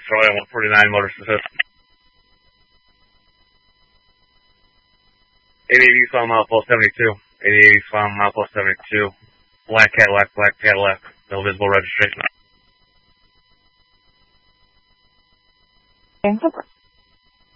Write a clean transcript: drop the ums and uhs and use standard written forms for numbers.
Troy, 149 Motors Assist. 8080 Eastbound Milepost 72. 8080 Eastbound Milepost 72. Black Cadillac. No visible registration.